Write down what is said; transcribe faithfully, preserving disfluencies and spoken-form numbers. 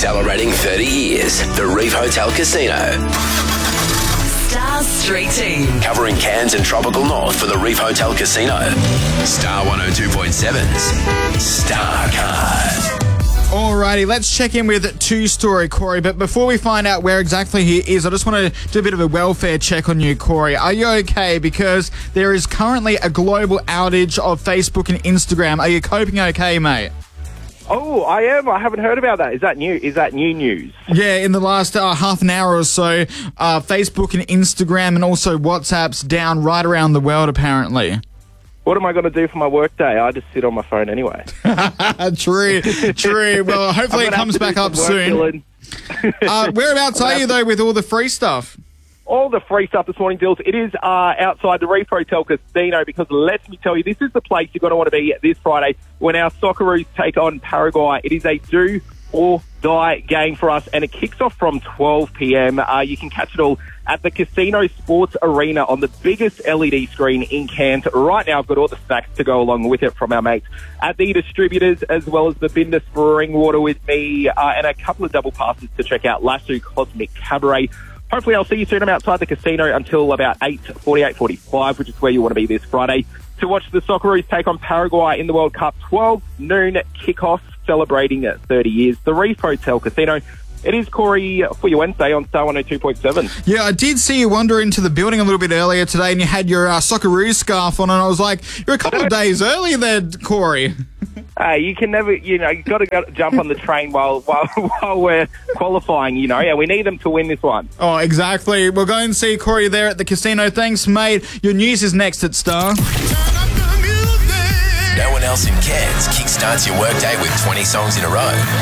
Celebrating thirty years, the Reef Hotel Casino. Star Street Team. Covering Cairns and Tropical North for the Reef Hotel Casino. Star one oh two point seven's Star Card. Alrighty, let's check in with Two Story, Corey. But before we find out where exactly he is, I just want to do a bit of a welfare check on you, Corey. Are you okay? Because there is currently a global outage of Facebook and Instagram. Are you coping okay, mate? Oh, I am. I haven't heard about that. Is that new? Is that new news? Yeah, in the last uh, half an hour or so, uh, Facebook and Instagram and also WhatsApp's down right around the world, apparently. What am I going to do for my work day? I just sit on my phone anyway. True, true. Well, hopefully it comes back up soon. uh, whereabouts are you, though, with all the free stuff? All the free stuff this morning, Dills. It is uh, outside the Reef Hotel Casino because let me tell you, this is the place you're going to want to be this Friday when our Socceroos take on Paraguay. It is a do or die game for us, and it kicks off from twelve p.m. Uh, you can catch it all at the Casino Sports Arena on the biggest L E D screen in Cairns. Right now, I've got all the facts to go along with it from our mates at the distributors, as well as the Binder Spring Water with me, uh, and a couple of double passes to check out Lasso Cosmic Cabaret. Hopefully, I'll see you soon. I'm outside the casino until about eight forty, eight forty-five, which is where you want to be this Friday, to watch the Socceroos take on Paraguay in the World Cup. twelve noon kickoff, celebrating thirty years. The Reef Hotel Casino. It is, Corey, for your Wednesday on Star one oh two point seven. Yeah, I did see you wander into the building a little bit earlier today and you had your uh, Socceroos scarf on, and I was like, you're a couple of days early there, Corey. Hey, you can never, you know, you've got to go, jump on the train while, while while we're qualifying, you know. Yeah, we need them to win this one. Oh, exactly. We'll go and see Corey there at the casino. Thanks, mate. Your news is next at Star. No one else in Cairns kickstarts your workday with twenty songs in a row.